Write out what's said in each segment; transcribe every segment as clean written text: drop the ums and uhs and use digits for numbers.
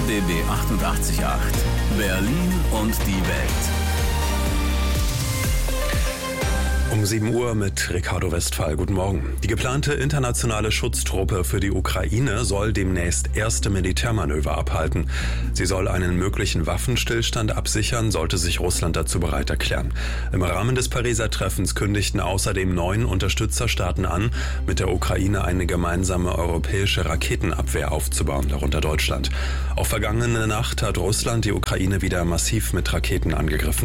RBB 888. Berlin und die Welt. Um 7 Uhr mit Ricardo Westphal. Guten Morgen. Die geplante internationale Schutztruppe für die Ukraine soll demnächst erste Militärmanöver abhalten. Sie soll einen möglichen Waffenstillstand absichern, sollte sich Russland dazu bereit erklären. Im Rahmen des Pariser Treffens kündigten außerdem 9 Unterstützerstaaten an, mit der Ukraine eine gemeinsame europäische Raketenabwehr aufzubauen, darunter Deutschland. Auch vergangene Nacht hat Russland die Ukraine wieder massiv mit Raketen angegriffen.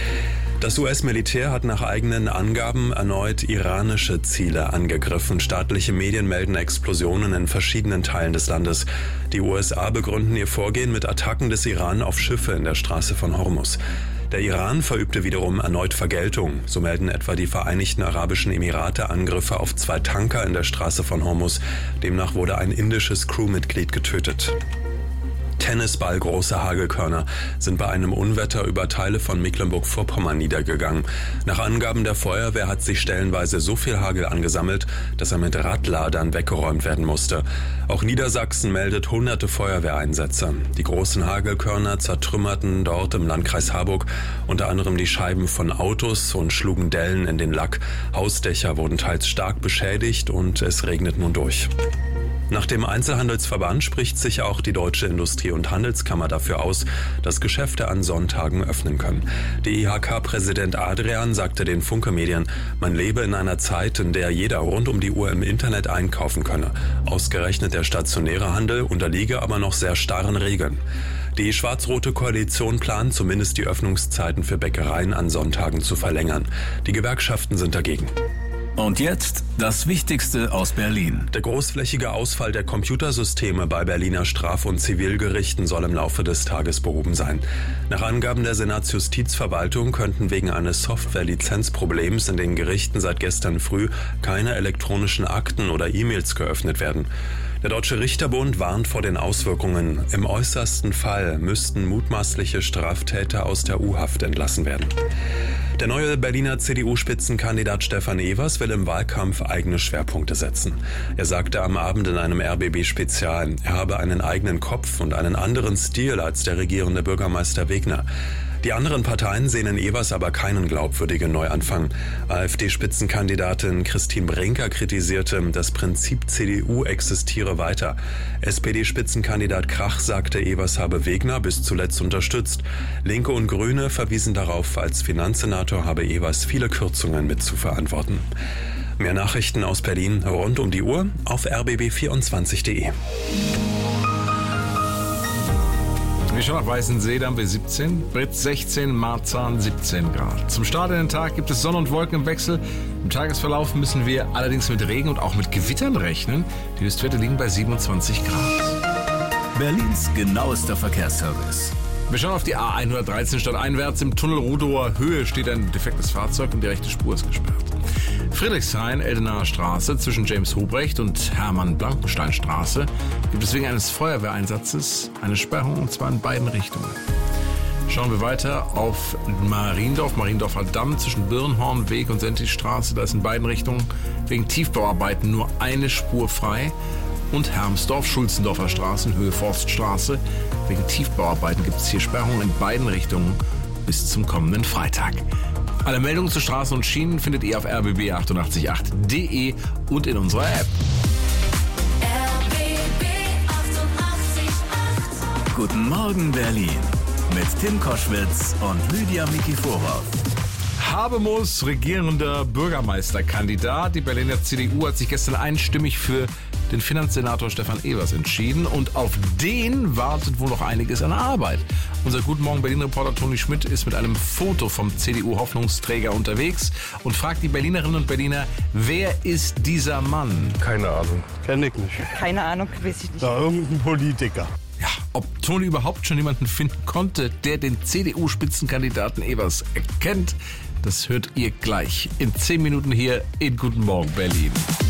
Das US-Militär hat nach eigenen Angaben erneut iranische Ziele angegriffen. Staatliche Medien melden Explosionen in verschiedenen Teilen des Landes. Die USA begründen ihr Vorgehen mit Attacken des Iran auf Schiffe in der Straße von Hormuz. Der Iran verübte wiederum erneut Vergeltung. So melden etwa die Vereinigten Arabischen Emirate Angriffe auf 2 Tanker in der Straße von Hormuz. Demnach wurde ein indisches Crewmitglied getötet. Tennisballgroße Hagelkörner sind bei einem Unwetter über Teile von Mecklenburg-Vorpommern niedergegangen. Nach Angaben der Feuerwehr hat sich stellenweise so viel Hagel angesammelt, dass er mit Radladern weggeräumt werden musste. Auch Niedersachsen meldet hunderte Feuerwehreinsätze. Die großen Hagelkörner zertrümmerten dort im Landkreis Harburg unter anderem die Scheiben von Autos und schlugen Dellen in den Lack. Hausdächer wurden teils stark beschädigt und es regnet nun durch. Nach dem Einzelhandelsverband spricht sich auch die Deutsche Industrie- und Handelskammer dafür aus, dass Geschäfte an Sonntagen öffnen können. Der IHK-Präsident Adrian sagte den Funke-Medien, man lebe in einer Zeit, in der jeder rund um die Uhr im Internet einkaufen könne. Ausgerechnet der stationäre Handel unterliege aber noch sehr starren Regeln. Die schwarz-rote Koalition plant zumindest die Öffnungszeiten für Bäckereien an Sonntagen zu verlängern. Die Gewerkschaften sind dagegen. Und jetzt das Wichtigste aus Berlin. Der großflächige Ausfall der Computersysteme bei Berliner Straf- und Zivilgerichten soll im Laufe des Tages behoben sein. Nach Angaben der Senatsjustizverwaltung könnten wegen eines Software-Lizenzproblems in den Gerichten seit gestern früh keine elektronischen Akten oder E-Mails geöffnet werden. Der Deutsche Richterbund warnt vor den Auswirkungen. Im äußersten Fall müssten mutmaßliche Straftäter aus der U-Haft entlassen werden. Der neue Berliner CDU-Spitzenkandidat Stefan Evers will im Wahlkampf eigene Schwerpunkte setzen. Er sagte am Abend in einem RBB-Spezial, er habe einen eigenen Kopf und einen anderen Stil als der regierende Bürgermeister Wegner. Die anderen Parteien sehen in Evers aber keinen glaubwürdigen Neuanfang. AfD-Spitzenkandidatin Christine Brinker kritisierte, das Prinzip CDU existiere weiter. SPD-Spitzenkandidat Krach sagte, Evers habe Wegner bis zuletzt unterstützt. Linke und Grüne verwiesen darauf, als Finanzsenator habe Evers viele Kürzungen mit zu verantworten. Mehr Nachrichten aus Berlin rund um die Uhr auf rbb24.de. Wir schauen nach Weißensee, da haben wir 17, Britz 16, Marzahn 17 Grad. Zum Start in den Tag gibt es Sonne und Wolken im Wechsel. Im Tagesverlauf müssen wir allerdings mit Regen und auch mit Gewittern rechnen. Die Höchstwerte liegen bei 27 Grad. Berlins genauester Verkehrsservice. Wir schauen auf die A113 stadteinwärts. Im Tunnel Rudower Höhe steht ein defektes Fahrzeug und die rechte Spur ist gesperrt. Friedrichshain, Eldenaer Straße zwischen James Hobrecht und Hermann-Blankenstein Straße gibt es wegen eines Feuerwehreinsatzes eine Sperrung, und zwar in beiden Richtungen. Schauen wir weiter auf Mariendorfer Damm zwischen Birnhornweg und Sentistraße. Da ist in beiden Richtungen wegen Tiefbauarbeiten nur eine Spur frei. Und Hermsdorf, Schulzendorfer Straße, Höhe Forststraße. Wegen Tiefbauarbeiten gibt es hier Sperrungen in beiden Richtungen bis zum kommenden Freitag. Alle Meldungen zu Straßen und Schienen findet ihr auf rbb888.de und in unserer App. RBB 888. Guten Morgen Berlin mit Tim Koschwitz und Lydia Mikiforov. Habemus, regierender Bürgermeisterkandidat. Die Berliner CDU hat sich gestern einstimmig für den Finanzsenator Stefan Evers entschieden und auf den wartet wohl noch einiges an Arbeit. Unser Guten Morgen Berlin-Reporter Toni Schmidt ist mit einem Foto vom CDU-Hoffnungsträger unterwegs und fragt die Berlinerinnen und Berliner, wer ist dieser Mann? Keine Ahnung, kenne ich nicht. Keine Ahnung, weiß ich nicht. Da irgendein Politiker. Ja, ob Toni überhaupt schon jemanden finden konnte, der den CDU-Spitzenkandidaten Evers erkennt, das hört ihr gleich in 10 Minuten hier in Guten Morgen Berlin.